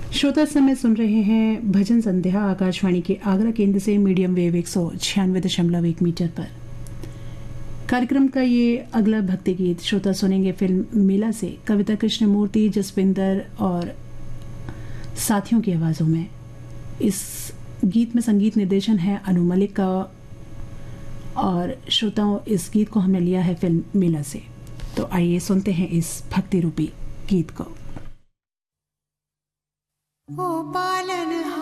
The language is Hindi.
श्रोता समय सुन रहे हैं भजन संध्या आकाशवाणी के आगरा केंद्र से मीडियम वेव 196.1 मीटर पर। कार्यक्रम का ये अगला भक्ति गीत श्रोता सुनेंगे फिल्म मेला से कविता कृष्णमूर्ति, जसविंदर और साथियों की आवाजों में। इस गीत में संगीत निर्देशन है अनु मलिक का और श्रोताओं इस गीत को हमने लिया है फिल्म मेला से। तो आइए सुनते हैं इस भक्ति रूपी गीत को। ओ पालन